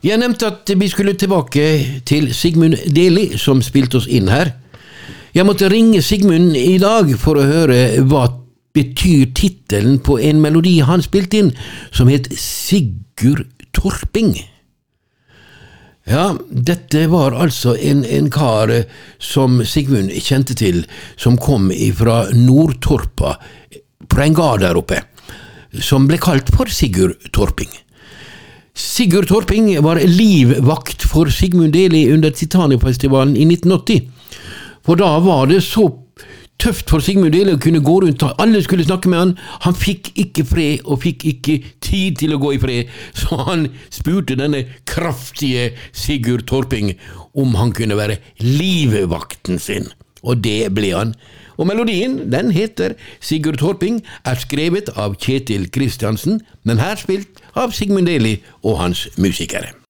Jeg nevnte at vi skulle tilbake til Sigmund Deli, som spilte oss inn her. Jeg måtte ringe Sigmund i dag for å høre hva betyr titelen på en melodi han spilte inn, som het Sigurd Torping. Ja, dette var altså en kar som Sigmund kjente til, som kom fra Nordtorpa, på en gard der oppe, som ble kalt for Sigurd Torping. Sigurd Torping var livvakt for Sigmund Deli under Titania-festivalen i 1980. For da var det så tøft for Sigmund Deli å kunne gå rundt, alle skulle snakke med han. Han fikk ikke fred og fikk ikke tid til å gå i fred, så han spurte denne kraftige Sigurd Torping om han kunne være livvakten sin. Og det ble han. Og melodien, den heter Sigurd Torping, skrevet av Kjetil Kristiansen, men her spilt av Sigmund Deli og hans musikere.